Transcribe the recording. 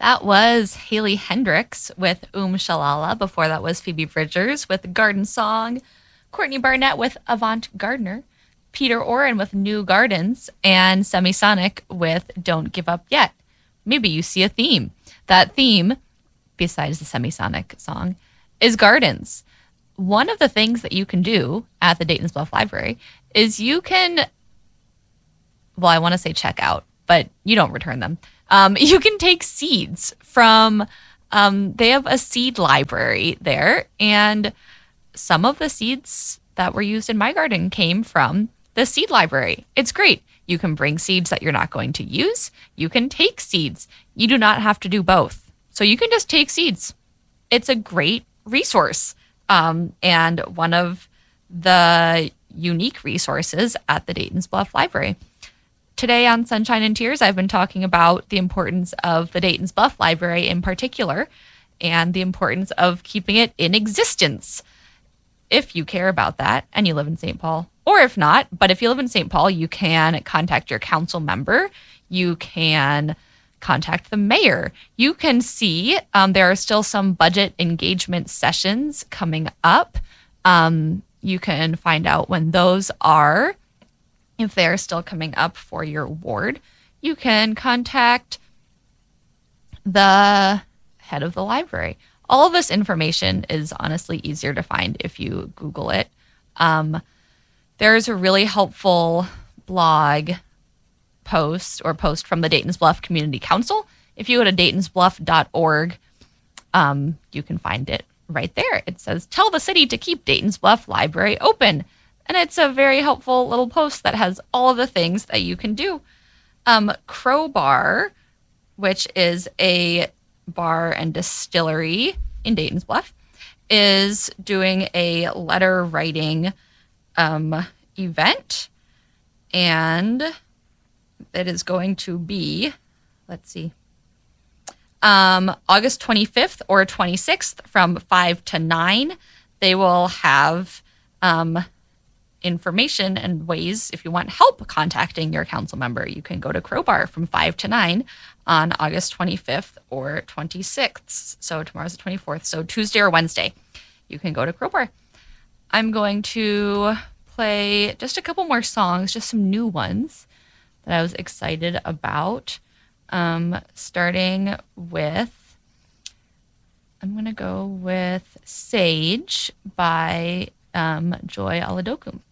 That was Haley Hendricks with Shalala. Before that was Phoebe Bridgers with Garden Song, Courtney Barnett with Avant Gardener, Peter Oren with New Gardens, and Semisonic with Don't Give Up Yet. Maybe you see a theme. That theme, besides the Semisonic song, is gardens. One of the things that you can do at the Dayton's Bluff Library is you can, well, I want to say check out, but you don't return them. You can take seeds from, they have a seed library there, and some of the seeds that were used in my garden came from the seed library. It's great. You can bring seeds that you're not going to use. You can take seeds. You do not have to do both. So you can just take seeds. It's a great resource, and one of the unique resources at the Dayton's Bluff Library. Today on Sunshine and Tears, I've been talking about the importance of the Dayton's Bluff Library in particular, and the importance of keeping it in existence. If you care about that and you live in St. Paul, or if not, but if you live in St. Paul, you can contact your council member. You can contact the mayor. You can see there are still some budget engagement sessions coming up. You can find out when those are. If they're still coming up for your ward, you can contact the head of the library. All of this information is honestly easier to find if you Google it. There's a really helpful blog post from the Dayton's Bluff Community Council. If you go to daytonsbluff.org, you can find it right there. It says, "Tell the city to keep Dayton's Bluff Library open." And it's a very helpful little post that has all of the things that you can do. Crowbar, which is a bar and distillery in Dayton's Bluff, is doing a letter writing event. And it is going to be, August 25th or 26th from 5 to 9. They will have information and ways, if you want help contacting your council member, you can go to Crowbar from 5 to 9 on August 25th or 26th. So tomorrow's the 24th. So Tuesday or Wednesday, you can go to Crowbar. I'm going to play just a couple more songs, just some new ones that I was excited about. Starting with, I'm going to go with Sage by Joy Aladokum.